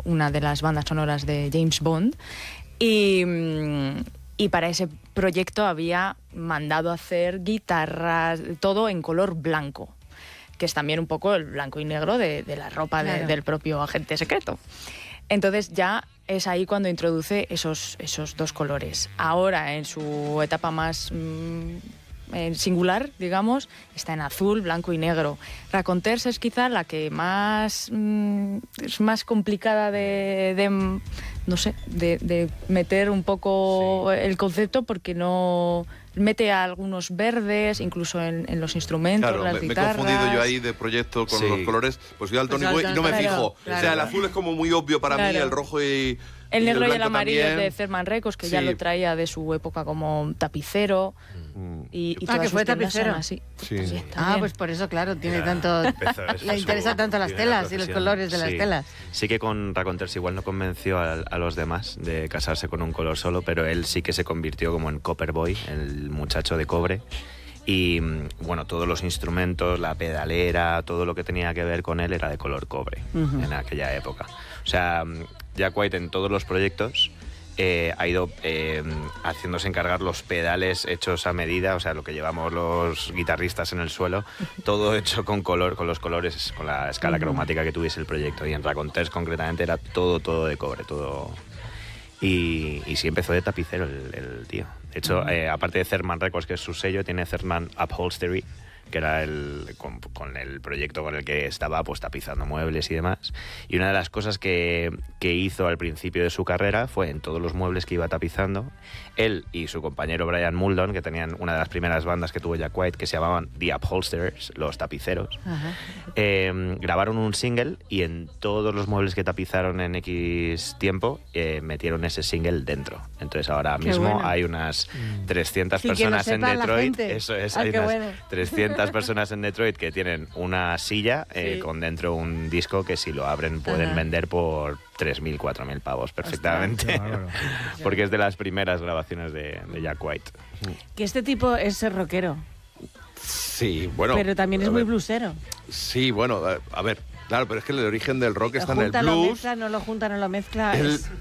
una de las bandas sonoras de James Bond. Y para ese proyecto había mandado hacer guitarras, todo en color blanco, que es también un poco el blanco y negro de la ropa del propio agente secreto. Entonces ya es ahí cuando introduce esos dos colores. Ahora, en su etapa más singular, digamos, está en azul, blanco y negro. Raconteurs es quizá la que más es más complicada de meter un poco el concepto, porque no mete a algunos verdes, incluso en los instrumentos, claro, las guitarras. Me he confundido yo ahí de proyecto con los colores, pues voy al Tony Boy y no me fijo. Claro. O sea, el azul es como muy obvio para mí, el rojo y el negro y el también. amarillo es de Cerman Records, que ya lo traía de su época como tapicero. Y que fue tapicero. Así. Sí. Pues por eso, claro, tiene tanto. Le interesa tanto las telas y los colores de las telas. Sí que con Raconteurs igual no convenció a los demás de casarse con un color solo, pero él sí que se convirtió como en Copper Boy, el muchacho de cobre. Y bueno, todos los instrumentos, la pedalera, todo lo que tenía que ver con él era de color cobre en aquella época. O sea, Jack White en todos los proyectos ha ido haciéndose encargar los pedales hechos a medida, o sea, lo que llevamos los guitarristas en el suelo, todo hecho con los colores, con la escala cromática que tuviese el proyecto. Y en Raconteurs concretamente era todo de cobre, todo. Y sí empezó de tapicero el tío. De hecho, aparte de Cerman Records, que es su sello, tiene Cerman Upholstery, que era con el proyecto con el que estaba pues tapizando muebles y demás. Y una de las cosas que hizo al principio de su carrera fue, en todos los muebles que iba tapizando, él y su compañero Brian Muldoon, que tenían una de las primeras bandas que tuvo Jack White, que se llamaban The Upholsterers, los tapiceros, grabaron un single, y en todos los muebles que tapizaron en X tiempo metieron ese single dentro. Entonces ahora mismo hay unas 300 personas en Detroit. Eso es, hay unas 300 personas en Detroit que tienen una silla con dentro un disco que, si lo abren, pueden vender por 3.000, 4.000 pavos perfectamente. Porque es de las primeras grabaciones de Jack White. Que este tipo es rockero. Sí, bueno. Pero también es muy bluesero. Sí, bueno, a ver. Claro, pero es que el origen del rock está en el blues. No lo junta, no lo mezcla.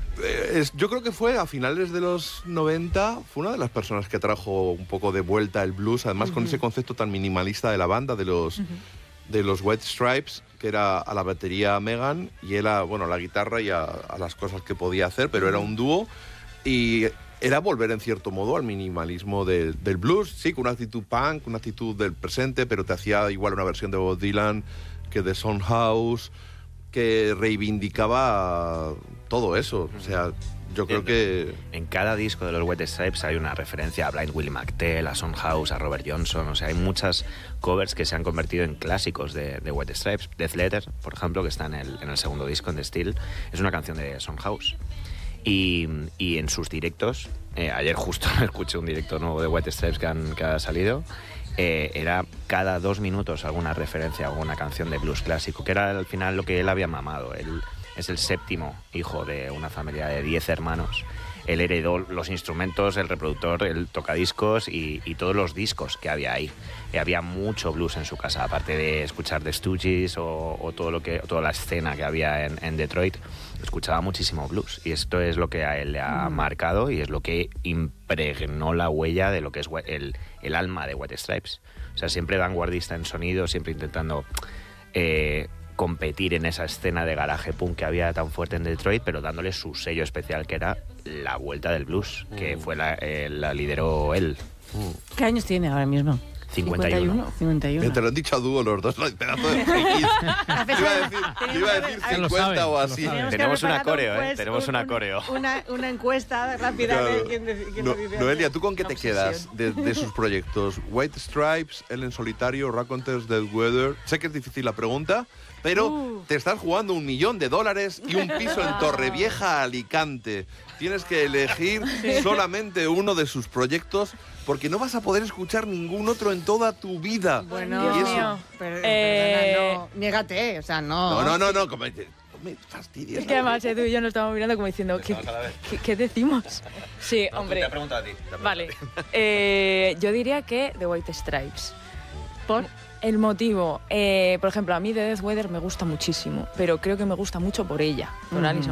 Yo creo que fue a finales de los 90, fue una de las personas que trajo un poco de vuelta el blues, además con ese concepto tan minimalista de la banda, de los White Stripes, que era a la batería Megan y él a la guitarra y a las cosas que podía hacer, pero era un dúo, y era volver en cierto modo al minimalismo del blues, sí, con una actitud punk, una actitud del presente, pero te hacía igual una versión de Bob Dylan, que de Soundhouse, que reivindicaba todo eso. O sea, yo creo que... En cada disco de los White Stripes hay una referencia a Blind Willie McTell, a Soundhouse, a Robert Johnson. O sea, hay muchas covers que se han convertido en clásicos de White Stripes. Death Letter, por ejemplo, que está en el segundo disco, en The Steel, es una canción de Soundhouse. Y en sus directos, ayer justo escuché un directo nuevo de White Stripes que ha salido, era cada 2 minutos alguna referencia a alguna canción de blues clásico, que era al final lo que él había mamado. Él es el 7º hijo de una familia de 10 hermanos. Él heredó los instrumentos, el reproductor, el tocadiscos y todos los discos que había ahí. Había mucho blues en su casa, aparte de escuchar The Stooges o toda la escena que había en Detroit. Escuchaba muchísimo blues, y esto es lo que a él le ha marcado, y es lo que impregnó la huella de lo que es el alma de White Stripes. O sea, siempre vanguardista en sonido, siempre intentando competir en esa escena de garaje punk que había tan fuerte en Detroit, pero dándole su sello especial, que era la vuelta del blues, que fue la lideró él. ¿Qué años tiene ahora mismo? 51. Te lo han dicho a dúo los dos, pedazo de frikis. Iba a decir 50 o así. Tenemos una coreo, tenemos una coreo. Una encuesta rápida de quién dice. Noelia, ¿tú con qué te quedas de sus proyectos? White Stripes, él en solitario, Raconteurs, Dead Weather. Sé que es difícil la pregunta, pero te estás jugando $1 millón y un piso en Torrevieja, Alicante. Tienes que elegir solamente uno de sus proyectos, porque no vas a poder escuchar ningún otro en toda tu vida. Bueno, Dios mío. No, niégate, o sea, no. No, como me fastidies. Es que además tú y yo nos estábamos mirando como diciendo, ¿qué decimos? Sí, hombre. Te he preguntado a ti. Vale. Yo diría que The White Stripes. ¿Por? El motivo, por ejemplo, a mí de Death Weather me gusta muchísimo, pero creo que me gusta mucho por ella, por Alison